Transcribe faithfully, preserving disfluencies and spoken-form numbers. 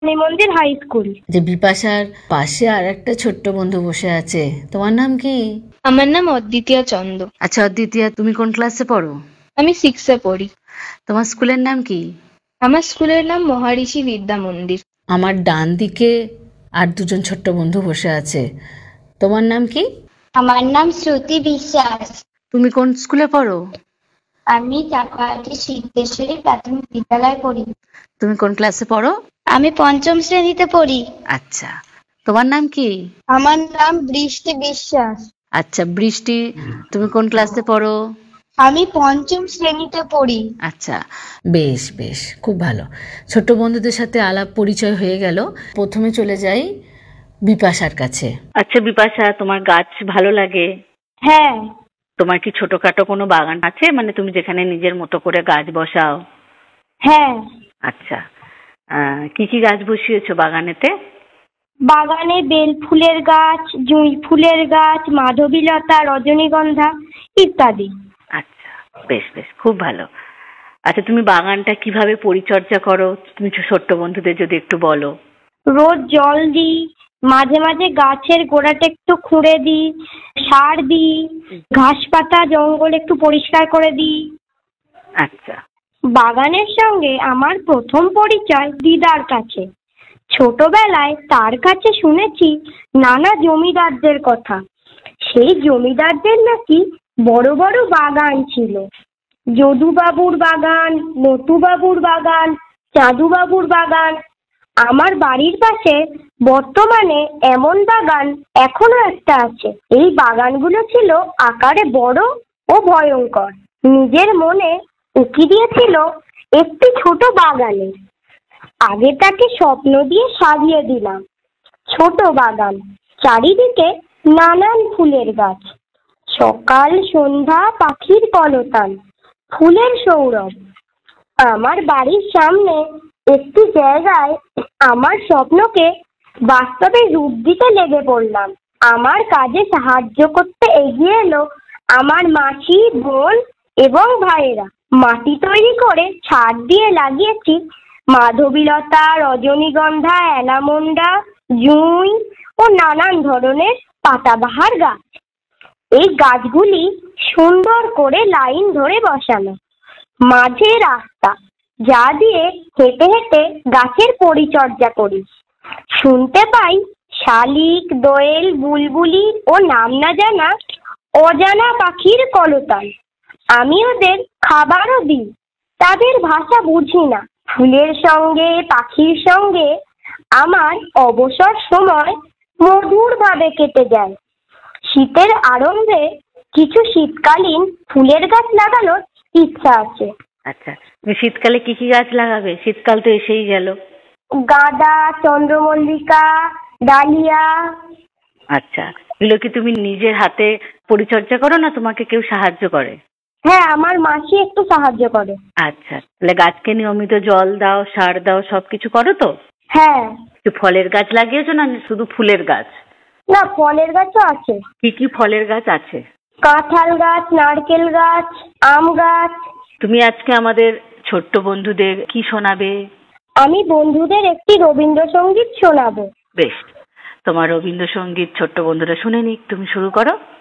মন্দির high school. যে বিপাশার পাশে আর একটা ছোট্ট বন্ধু বসে আছে, তোমার নাম কি? আমার নাম অদ্বিতীয়া চন্দ। আচ্ছা অদ্বিতীয়া, তুমি কোন ক্লাসে পড়ো? আমি সিক্সে পড়ি। তোমার স্কুলের নাম কি? আমার স্কুলের নাম মহারিষি বিদ্যা মন্দির। আমার ডান দিকে আর দুজন ছোট্ট বন্ধু বসে আছে, তোমার নাম কি? আমার নাম শ্রুতি বিশ্বাস। তুমি কোন স্কুলে পড়ো? আমি চাকলাহাটি সিদ্ধেশ্বরী প্রাথমিক বিদ্যালয়ে পড়ি। তুমি কোন ক্লাসে পড়ো? আমি পঞ্চম শ্রেণীতে পড়ি। আচ্ছা, তোমার নাম কি? আমার নাম বৃষ্টি বিশ্বাস। আচ্ছা বৃষ্টি, তুমি কোন ক্লাসে পড়ো? আমি পঞ্চম শ্রেণীতে পড়ি। আচ্ছা, বেশ বেশ, খুব ভালো। ছোট্ট বন্ধুদের সাথে আলাপ পরিচয় হয়ে গেল। প্রথমে চলে যাই বিপাশার কাছে। আচ্ছা বিপাশা, তোমার গাছ ভালো লাগে? হ্যাঁ। তোমার কি ছোটখাটো কোনো বাগান আছে, মানে তুমি যেখানে নিজের মতো করে গাছ বসাও? হ্যাঁ। আচ্ছা, কি কি গাছ বসিয়েছো বাগানেতে? বাগানে বেল ফুলের গাছ, জুঁই ফুলের গাছ, মাধবীলতা, রজনীগন্ধা ইত্যাদি। আচ্ছা, বেশ বেশ, খুব ভালো। আচ্ছা, তুমি বাগানটা কিভাবে পরিচর্যা করো, তুমি ছোট্ট বন্ধুদের যদি একটু বলো। রোজ জল দিই, মাঝে মাঝে গাছের গোড়াটা একটু খুঁড়ে দিই, সার দিই, ঘাস পাতা জঙ্গল একটু পরিষ্কার করে দিই। আচ্ছা। বাগানের সঙ্গে আমার প্রথম পরিচয় দিদার কাছে। ছোটবেলায় তার কাছে শুনেছি নানা জমিদারদের কথা। সেই জমিদারদের নাকি বড় বড় বাগান ছিল। যদুবাবুর বাগান, নটুবাবুর বাগান, চাঁদুবাবুর বাগান। আমার বাড়ির পাশে বর্তমানে এমন বাগান এখনো একটা আছে। এই বাগানগুলো ছিল আকারে বড় ও ভয়ঙ্কর। নিজের মনে উকি দিয়েছিল একটি ছোট বাগানের। আগে তাকে স্বপ্ন দিয়ে সাজিয়ে দিলাম। ছোট বাগান, চারিদিকে নানান ফুলের গাছ, সকাল সন্ধ্যা পাখির কলতান, ফুলের সৌরভ। আমার বাড়ির সামনে একটি জায়গায় আমার স্বপ্নকে বাস্তবে রূপ দিতে লেগে পড়লাম। আমার কাজে সাহায্য করতে এগিয়ে এলো আমার মাসি, বোন এবং ভাইয়েরা। মাটি তৈরি করে ছাদ দিয়ে লাগিয়েছি মাধবীলতা, রজনীগন্ধা, অ্যালামন্ডা, জুঁই ও নানান ধরনের পাতাবাহার গাছ। এই গাছগুলি সুন্দর করে লাইন ধরে বসানো। মাঝে রাস্তা, যা দিয়ে হেঁটে হেঁটে গাছের পরিচর্যা করি। শুনতে পাই শালিক, দোয়েল, বুলবুলি ও নাম না জানা অজানা পাখির কলতান। আমি ওদের খাবারও দিই। তাদের ভাষা বুঝি না। ফুলের সঙ্গে পাখির সঙ্গে আমার অবসর সময় মধুর ভাবে কেটে যায়। শীতের আরম্ভে কিছু শীতকালীন ফুলের গাছ লাগানোর ইচ্ছা আছে। আচ্ছা, তুমি শীতকালে কি কি গাছ লাগাবে? শীতকাল তো এসেই গেল। গাঁদা, চন্দ্রমল্লিকা, ডালিয়া। আচ্ছা, এগুলো কি তুমি নিজের হাতে পরিচর্যা করো না তোমাকে কেউ সাহায্য করে? হ্যাঁ, আমার মাসি একটু সাহায্য করে। আচ্ছা, তাহলে গাছকে নিয়মিত জল দাও, সার দাও, সবকিছু করো তো? হ্যাঁ। ফলের গাছ লাগিয়েছো না শুধু ফুলের গাছ? না, ফলের গাছও আছে। কি কি ফলের গাছ আছে? কাঁঠাল গাছ, নারকেল গাছ, আম গাছ। তুমি আজকে আমাদের ছোট্ট বন্ধুদের কি শোনাবে? আমি বন্ধুদের একটি রবীন্দ্রসঙ্গীত শোনাবো। বেশ, তোমার রবীন্দ্রসঙ্গীত ছোট্ট বন্ধুরা শুনে নিক, তুমি শুরু করো।